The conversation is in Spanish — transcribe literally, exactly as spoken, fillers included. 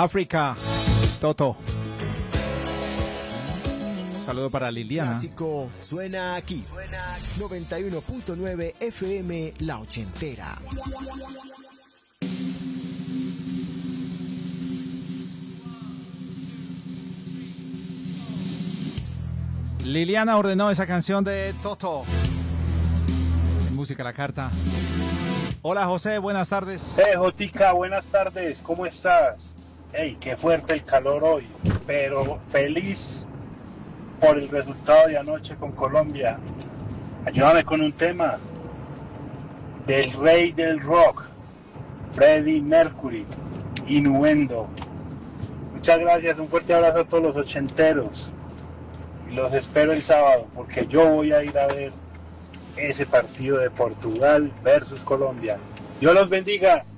África, Toto. Un saludo para Liliana. Clásico suena aquí. noventa y uno punto nueve F M La Ochentera. Liliana ordenó esa canción de Toto. En Música a la Carta. Hola José, buenas tardes. Hey Jotica, buenas tardes, ¿cómo estás? Hey, qué fuerte el calor hoy, pero feliz por el resultado de anoche con Colombia. Ayúdame con un tema del rey del rock, Freddie Mercury, Innuendo. Muchas gracias, un fuerte abrazo a todos los ochenteros. Los espero el sábado porque yo voy a ir a ver ese partido de Portugal versus Colombia. Dios los bendiga.